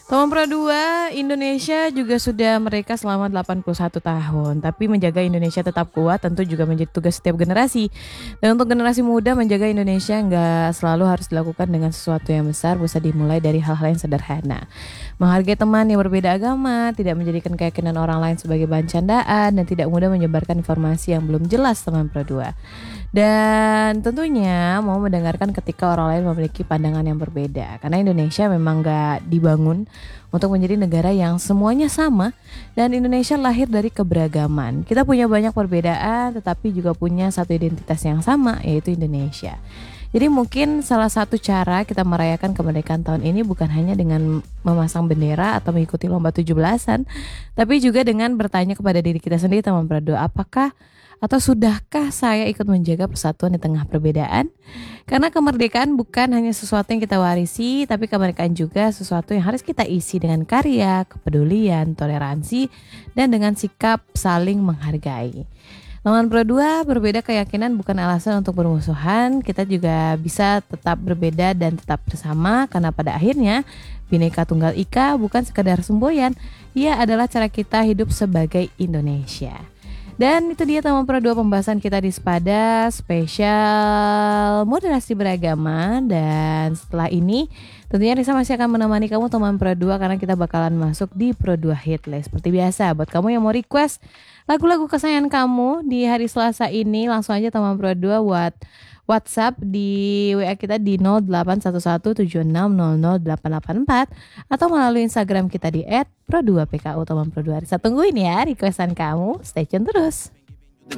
Teman Pro 2, Indonesia juga sudah mereka selama 81 tahun. Tapi menjaga Indonesia tetap kuat tentu juga menjadi tugas setiap generasi. Dan untuk generasi muda menjaga Indonesia nggak selalu harus dilakukan dengan sesuatu yang besar, bisa dimulai dari hal-hal yang sederhana. Menghargai teman yang berbeda agama, tidak menjadikan keyakinan orang lain sebagai bahan candaan, dan tidak mudah menyebarkan informasi yang belum jelas teman Pro 2. Dan tentunya mau mendengarkan ketika orang lain memiliki pandangan yang berbeda. Karena Indonesia memang gak dibangun untuk menjadi negara yang semuanya sama. Dan Indonesia lahir dari keberagaman. Kita punya banyak perbedaan tetapi juga punya satu identitas yang sama, yaitu Indonesia. Jadi mungkin salah satu cara kita merayakan kemerdekaan tahun ini bukan hanya dengan memasang bendera atau mengikuti lomba 17-an, tapi juga dengan bertanya kepada diri kita sendiri teman Prado, apakah atau sudahkah saya ikut menjaga persatuan di tengah perbedaan? Karena kemerdekaan bukan hanya sesuatu yang kita warisi, tapi kemerdekaan juga sesuatu yang harus kita isi dengan karya, kepedulian, toleransi, dan dengan sikap saling menghargai. Lawan Pro 2 berbeda keyakinan bukan alasan untuk bermusuhan. Kita juga bisa tetap berbeda dan tetap bersama, karena pada akhirnya Bhinneka Tunggal Ika bukan sekedar semboyan, ia adalah cara kita hidup sebagai Indonesia. Dan itu dia teman Pro 2 pembahasan kita di Sepada spesial moderasi beragama. Dan setelah ini tentunya Risa masih akan menemani kamu teman Pro 2, karena kita bakalan masuk di Pro 2 Hitlist. Seperti biasa, buat kamu yang mau request lagu-lagu kesayangan kamu di hari Selasa ini, langsung aja teman Pro 2 buat WhatsApp di WA kita di 081176000884 atau melalui Instagram kita di @pro2pku teman Pro 2. Risa tungguin ya requestan kamu. Stay tune terus.